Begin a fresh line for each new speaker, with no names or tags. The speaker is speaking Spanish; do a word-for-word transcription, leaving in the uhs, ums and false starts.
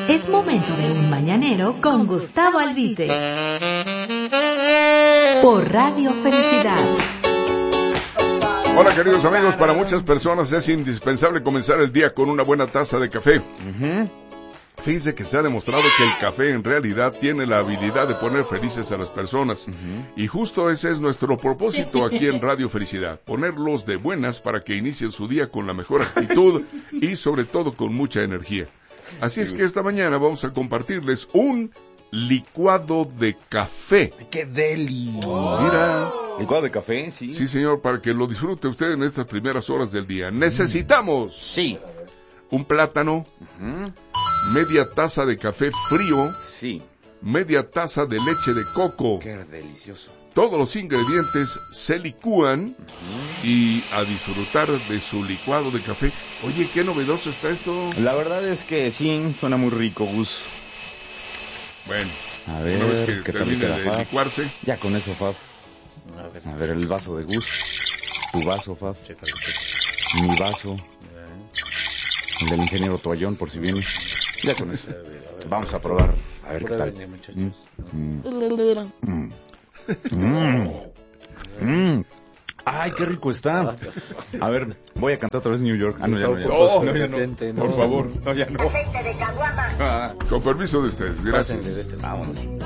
Es momento de un mañanero con Gustavo Albite. Por Radio Felicidad.
Hola queridos amigos, para muchas personas es indispensable comenzar el día con una buena taza de café. Uh-huh. Fíjense que se ha demostrado que el café en realidad tiene la habilidad de poner felices a las personas. Uh-huh. Y justo ese es nuestro propósito aquí en Radio Felicidad. Ponerlos de buenas para que inicien su día con la mejor actitud y sobre todo con mucha energía. Así es que esta mañana vamos a compartirles un licuado de café.
¡Qué deli!
Oh. Mira.
¿Licuado de café? Sí.
Sí, señor, para que lo disfrute usted en estas primeras horas del día. Necesitamos...
Sí.
Un plátano, uh-huh. Media taza de café frío,
sí.
Media taza de leche de coco.
¡Qué delicioso!
Todos los ingredientes se licúan uh-huh. Y a disfrutar de su licuado de café. Oye, qué novedoso está esto.
La verdad es que sí, suena muy rico, Gus.
Bueno,
a ver,
una vez que termine de Fab? licuarse.
Ya con eso, Fab. A ver, a ver el vaso de Gus. Tu vaso, Fab.
Chécalo, chécalo.
Mi vaso. El del ingeniero Toallón, por si viene. Ya con eso. A ver, a ver, vamos a probar. A ver qué tal.
Venga, muchachos.
Mm. Mm. Mm. Mm. Ay, qué rico está. A ver, voy a cantar otra vez New York. Ah, no, ya no, ya no.
Oh,
no, ya
presente,
no.
Por favor.
No, ya no.
Ah, con permiso de ustedes, gracias.
Vámonos.